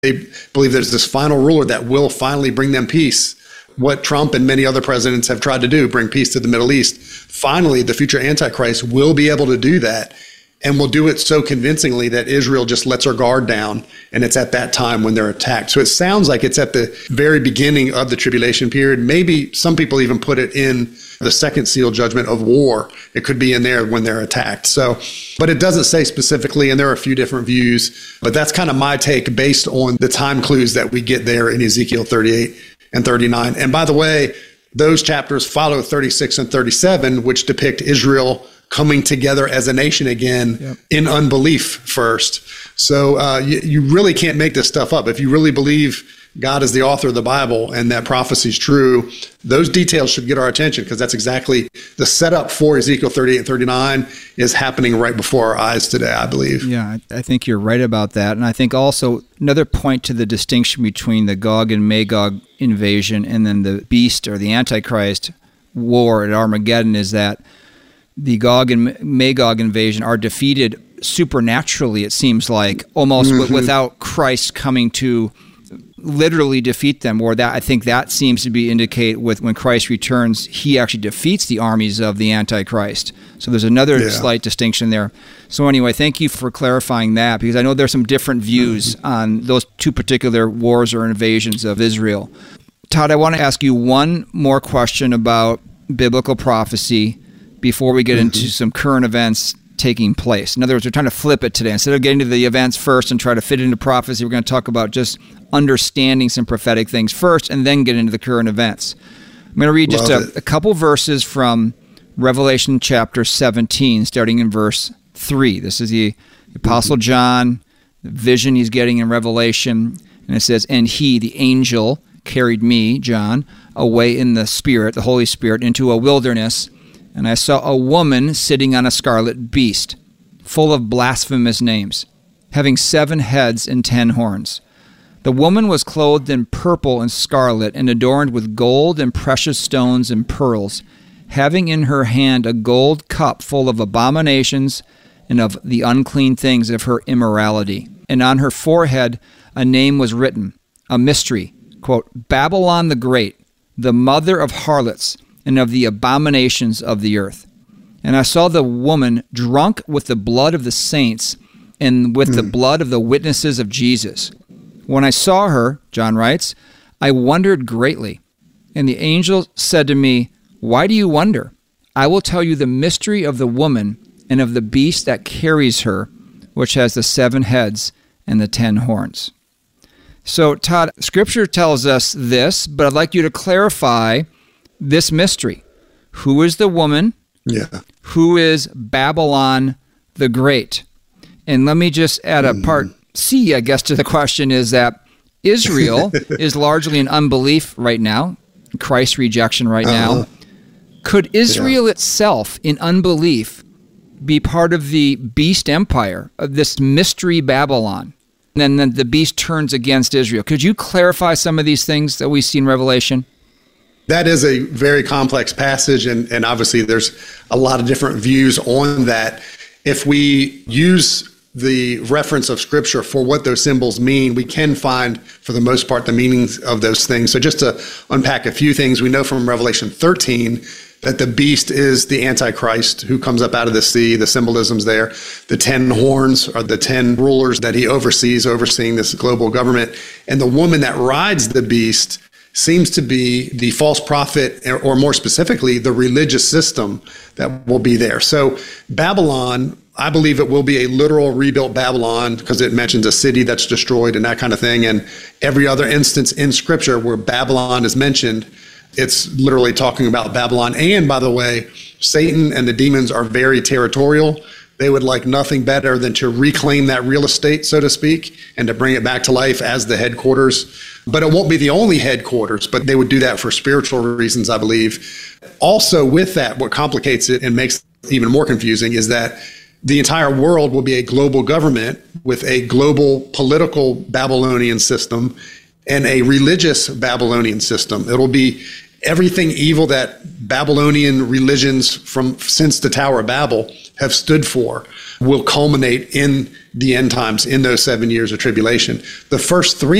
They believe there's this final ruler that will finally bring them peace. What Trump and many other presidents have tried to do, bring peace to the Middle East. Finally, the future Antichrist will be able to do that, and will do it so convincingly that Israel just lets her guard down, and it's at that time when they're attacked. So it sounds like it's at the very beginning of the tribulation period. Maybe some people even put it in the second seal judgment of war. It could be in there when they're attacked. So, but it doesn't say specifically, and there are a few different views, but that's kind of my take based on the time clues that we get there in Ezekiel 38 and 39. And by the way, those chapters follow 36 and 37, which depict Israel coming together as a nation again in unbelief first. So you really can't make this stuff up. If you really believe God is the author of the Bible and that prophecy is true, those details should get our attention, because that's exactly the setup for Ezekiel 38 and 39 is happening right before our eyes today, I believe. Yeah, I think you're right about that. And I think also another point to the distinction between the Gog and Magog invasion and then the beast or the Antichrist war at Armageddon is that the Gog and Magog invasion are defeated supernaturally, it seems like, almost without Christ coming to literally defeat them. Or that, I think that seems to be indicate with when Christ returns, he actually defeats the armies of the Antichrist. So there's another slight distinction there. So anyway, thank you for clarifying that, because I know there's some different views on those two particular wars or invasions of Israel. Todd, I want to ask you one more question about biblical prophecy before we get into some current events taking place. In other words, we're trying to flip it today. Instead of getting to the events first and try to fit it into prophecy, we're going to talk about just understanding some prophetic things first and then get into the current events. I'm going to read just a couple verses from Revelation chapter 17, starting in verse 3. This is the Apostle John, the vision he's getting in Revelation, and it says, "And he, the angel, carried me, John, away in the Spirit, the Holy Spirit, into a wilderness, and I saw a woman sitting on a scarlet beast, full of blasphemous names, having 7 heads and 10 horns. The woman was clothed in purple and scarlet, and adorned with gold and precious stones and pearls, having in her hand a gold cup full of abominations and of the unclean things of her immorality. And on her forehead a name was written, a mystery, quote, Babylon the Great, the mother of harlots, and of the abominations of the earth. And I saw the woman drunk with the blood of the saints and with the blood of the witnesses of Jesus. When I saw her," John writes, "I wondered greatly. And the angel said to me, 'Why do you wonder? I will tell you the mystery of the woman and of the beast that carries her, which has the 7 heads and the 10 horns.'" So, Todd, Scripture tells us this, but I'd like you to clarify this mystery. Who is the woman? Who is Babylon the Great? And let me just add a part C, I guess, to the question is that Israel is largely in unbelief right now, Christ's rejection right now. Could Israel itself, in unbelief, be part of the beast empire, of this mystery Babylon? And then the beast turns against Israel. Could you clarify some of these things that we see in Revelation? That is a very complex passage, and obviously there's a lot of different views on that. If we use the reference of Scripture for what those symbols mean, we can find, for the most part, the meanings of those things. So just to unpack a few things, we know from Revelation 13 that the beast is the Antichrist who comes up out of the sea. The symbolism's there. The 10 horns are the 10 rulers that he oversees, overseeing this global government. And the woman that rides the beast seems to be the false prophet, or more specifically, the religious system that will be there. So Babylon, I believe it will be a literal rebuilt Babylon, because it mentions a city that's destroyed and that kind of thing. And every other instance in Scripture where Babylon is mentioned, it's literally talking about Babylon. And by the way, Satan and the demons are very territorial. They would like nothing better than to reclaim that real estate, so to speak, and to bring it back to life as the headquarters. But it won't be the only headquarters, but they would do that for spiritual reasons, I believe. Also with that, what complicates it and makes it even more confusing is that the entire world will be a global government with a global political Babylonian system and a religious Babylonian system. It'll be everything evil that Babylonian religions from since the Tower of Babel have stood for will culminate in the end times, in those 7 years of tribulation. The first 3